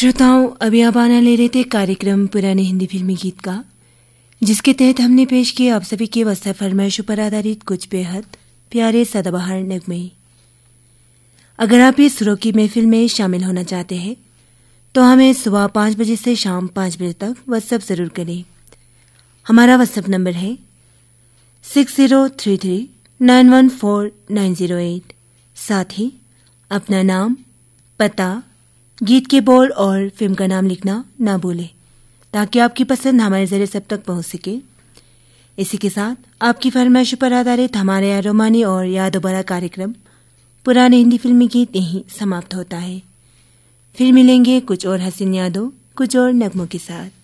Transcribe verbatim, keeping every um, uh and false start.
श्रोताओं, अभी आप आना ले रहे थे कार्यक्रम पुराने हिंदी फिल्मी गीत का, जिसके तहत हमने पेश किए आप सभी के वास्ते फरमाइशों पर आधारित कुछ बेहद प्यारे सदाबहार नगमे। अगर आप इस सुरों की महफिल में शामिल होना चाहते हैं तो हमें सुबह पाँच बजे से शाम पाँच बजे तक व्हाट्सएप ज़रूर करें। हमारा व्हाट्सएप नंबर है six zero three three nine one four nine zero at. साथ ही अपना नाम, पता, गीत के बोल और फिल्म का नाम लिखना ना भूलें, ताकि आपकी पसंद हमारे ज़रिए सब तक पहुंच सके। इसी के साथ आपकी फरमाइशों पर आधारित हमारे यहाँ रोमानी और यादों भरा कार्यक्रम पुराने हिंदी फिल्मी गीत यहीं समाप्त होता है। फिर मिलेंगे कुछ और हसीन यादों, कुछ और नगमों के साथ।